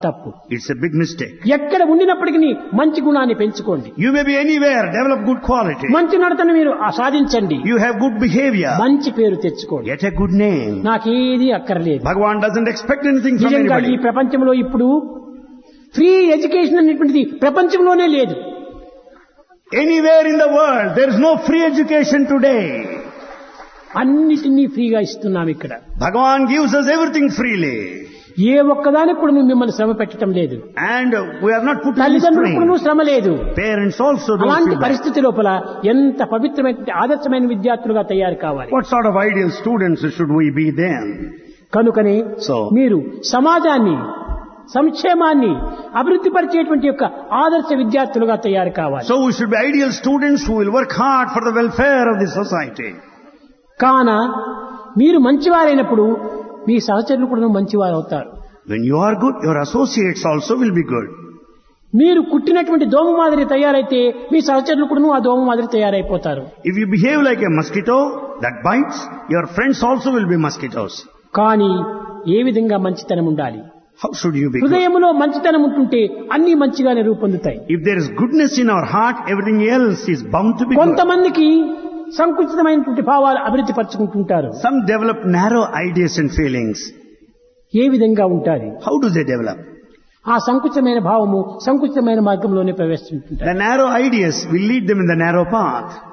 తప్పు. It's a big mistake. ఎక్కడ ఉండినప్పటికీ మంచి గుణాన్ని పెంచుకోండి. You may be anywhere, develop good quality. మంచి నడతను మీరు సాధించండి. You have good behavior. మంచి పేరు తెచ్చుకోండి. Get a good name. నాకేది అక్కర్లేదు. Bhagavan doesn't expect anything from నిజంగా ఈ anybody. ప్రపంచంలో ఇప్పుడు ఫ్రీ ఎడ్యుకేషన్ అనేటువంటిది ప్రపంచంలోనే లేదు. Anywhere in the world, there is no free education today. అన్నిటినీ ఫ్రీగా ఇస్తున్నాం ఇక్కడ. Bhagavan gives us everything freely. ఏ ఒక్కదానికి కూడా మిమ్మల్ని శ్రమ పెట్టడం లేదు. And we are not put in తల్లిదండ్రులకు strain. శ్రమ లేదు. Parents also don't అలాంటి feel bad. పరిస్థితి లోపల ఎంత పవిత్రమైన ఆదర్శమైన విద్యార్థులుగా తయారు కావాలి. What sort of ideal students should we be then? కనుకనే So, మీరు సమాజాన్ని సంక్షేమాన్ని అభివృద్ధి పరిచేటువంటి యొక్క ఆదర్శ విద్యార్థులుగా తయారు కావాలి. so we should be ideal students who will work hard for the welfare of the society. కాన మీరు మంచివారైనప్పుడు మీ సహచరులు కూడా మంచివారు అవుతారు. When you are good, your associates also will be good. మీరు కుట్టినటువంటి దోమ మాదిరి తయారైతే మీ సహచరులు కూడా ఆ దోమ మాదిరి తయారైపోతారు. If you behave like a mosquito that bites, your friends also will be mosquitoes. కానీ ఏ విధంగా మంచితనం ఉండాలి? How should you be good? హృదయంలో మంచితనం ఉంటుంటే అన్ని మంచిగానే రూపొందుతాయి. If there is goodness in our heart, everything else is bound to be good. కొంతమందికి సంకుచితమైనటువంటి భావాలు అభివృద్ధి పరుచుకుంటుంటారు. Some develop narrow ideas and feelings. ఏ విధంగా ఉంటారు? How do they develop? ఆ సంకుచితమైన భావము సంకుచితమైన మార్గంలోనే ప్రవేశిస్తుంటారు. The narrow ideas will lead them in the narrow path.